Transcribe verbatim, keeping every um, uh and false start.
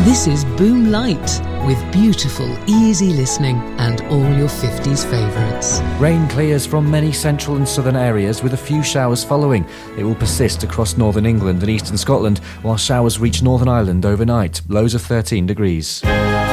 This is Boom Light, with beautiful, easy listening and all your fifties favourites. Rain clears from many central and southern areas with a few showers following. It will persist across northern England and eastern Scotland, while showers reach Northern Ireland overnight, lows of thirteen degrees.